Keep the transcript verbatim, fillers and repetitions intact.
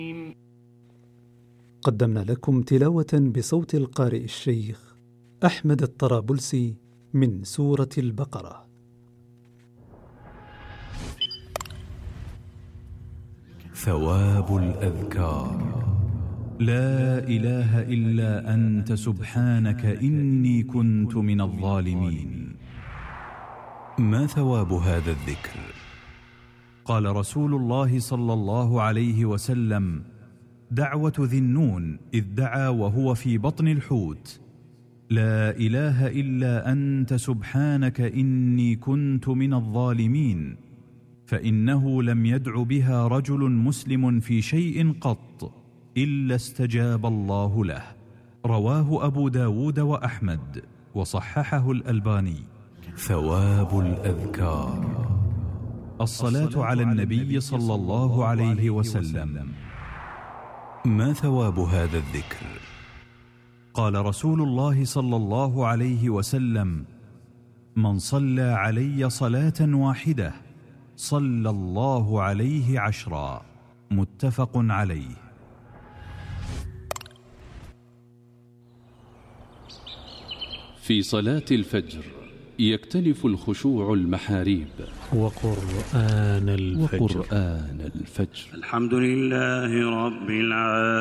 قدمنا لكم تلاوة بصوت القارئ الشيخ أحمد الطرابلسي من سورة البقرة. ثواب الأذكار. لا إله إلا أنت سبحانك إني كنت من الظالمين. ما ثواب هذا الذكر؟ قال رسول الله صلى الله عليه وسلم: دعوة ذي النون إذ دعا وهو في بطن الحوت: لا إله إلا أنت سبحانك إني كنت من الظالمين، فإنه لم يدع بها رجل مسلم في شيء قط إلا استجاب الله له. رواه أبو داود وأحمد وصححه الألباني. ثواب الأذكار. الصلاة على النبي صلى الله عليه وسلم. ما ثواب هذا الذكر؟ قال رسول الله صلى الله عليه وسلم: من صلى علي صلاة واحدة صلى الله عليه عشرا. متفق عليه. في صلاة الفجر يختلف الخشوع المحاريب. وقرآن الفجر وقرآن الفجر. الحمد لله رب العالمين.